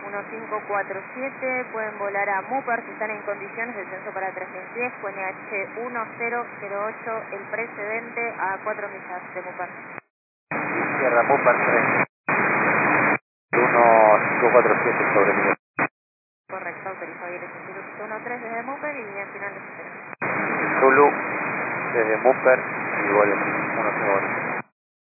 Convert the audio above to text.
1547, pueden volar a Mupar si están en condiciones, descenso para 3010, QNH 1008, el precedente a 4 millas de Mupar. Sierra Mupar 1547 sobre mi. Correcto, autorizado dirección Zulu 13 desde Mupar y línea final de espera. Zulu desde Mupar y vuelo 108.